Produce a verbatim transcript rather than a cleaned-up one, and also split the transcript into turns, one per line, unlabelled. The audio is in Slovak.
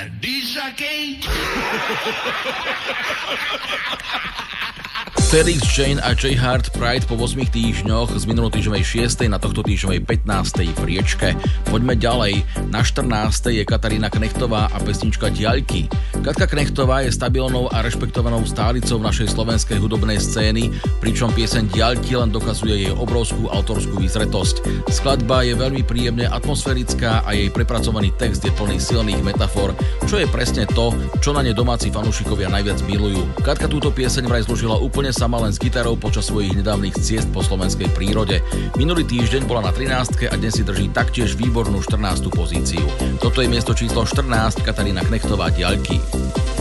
Felix Jane a J Hart Pride po ôsmich týždňoch z minulotýždňovej šiestej na tohto týždňovej pätnástej priečke. Poďme ďalej. Na štrnástej je Katarína Knechtová a pesnička Diaľky. Katka Knechtová je stabilnou a rešpektovanou stálicou našej slovenskej hudobnej scény, pričom pieseň Diaľky len dokazuje jej obrovskú autorskú vyzretosť. Skladba je veľmi príjemne atmosférická a jej prepracovaný text je plný silných metafor, čo je presne to, čo na ne domáci fanúšikovia najviac milujú. Katka túto pieseň vraj zložila úplne sama len s gitarou počas svojich nedávnych ciest po slovenskej prírode. Minulý týždeň bola na trinástke a dnes si drží taktiež výbornú štrnástu pozíciu. Toto je miesto číslo štrnásť, Katarína Knechtová, Diaľky.